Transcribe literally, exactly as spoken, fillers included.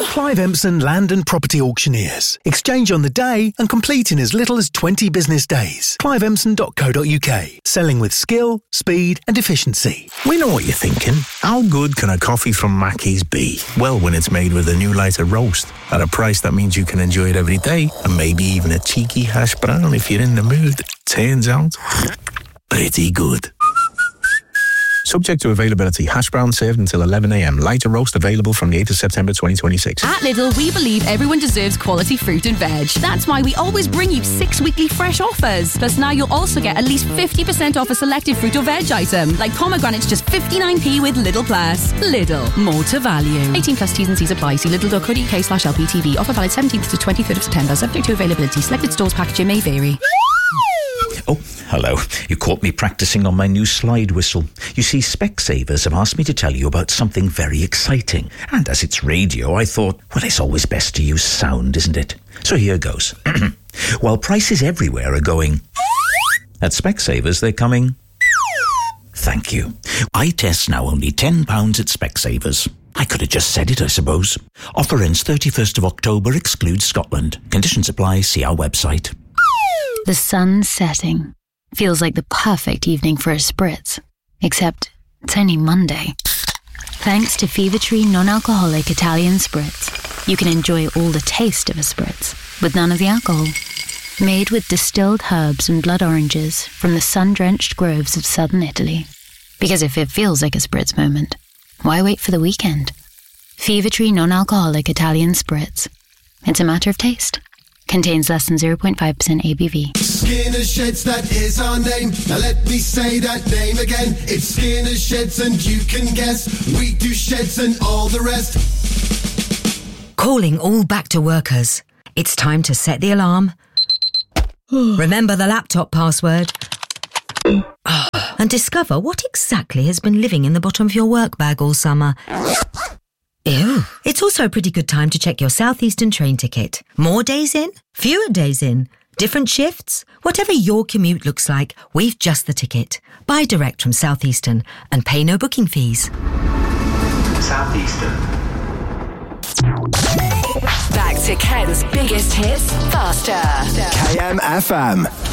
Clive Empson Land and Property Auctioneers. Exchange on the day and complete in as little as twenty business days. clive empson dot co dot uk. Selling with skill, speed and efficiency. We know what you're thinking. How good can a coffee from Mackey's be? Well, when it's made with a new lighter roast at a price that means you can enjoy it every day, and maybe even a cheeky hash brown if you're in the mood. Turns out, pretty good. Subject to availability. Hash brown served until eleven a m. Lighter roast available from the eighth of September twenty twenty-six. At Lidl, we believe everyone deserves quality fruit and veg. That's why we always bring you six weekly fresh offers. Plus now you'll also get at least fifty percent off a selected fruit or veg item, like pomegranates just fifty-nine p with Lidl Plus. Lidl, more to value. eighteen plus T's and C's apply. See lidl dot co dot uk slash L P T V. Offer valid seventeenth to twenty-third of September. Subject to availability. Selected stores packaging may vary. Oh, hello. You caught me practicing on my new slide whistle. You see, Specsavers have asked me to tell you about something very exciting. And as it's radio, I thought, well, it's always best to use sound, isn't it? So here goes. While prices everywhere are going, at Specsavers they're coming. Thank you. Eye tests now only ten pounds at Specsavers. I could have just said it, I suppose. Offer ends thirty-first of October, excludes Scotland. Conditions apply, see our website. The sun's setting. Feels like the perfect evening for a spritz. Except it's only Monday. Thanks to Fever Tree non-alcoholic Italian Spritz, you can enjoy all the taste of a spritz, with none of the alcohol. Made with distilled herbs and blood oranges from the sun-drenched groves of southern Italy. Because if it feels like a spritz moment, why wait for the weekend? Fever Tree non-alcoholic Italian Spritz. It's a matter of taste. Contains less than zero point five percent A B V. Skinner Sheds, that is our name. Now let me say that name again. It's Skinner Sheds and you can guess. We do sheds and all the rest. Calling all back to workers. It's time to set the alarm. Remember the laptop password. And discover what exactly has been living in the bottom of your work bag all summer. Ew. It's also a pretty good time to check your Southeastern train ticket. More days in, fewer days in, different shifts. Whatever your commute looks like, we've just the ticket. Buy direct from Southeastern and pay no booking fees. Southeastern. Back to Ken's biggest hits faster. K M F M.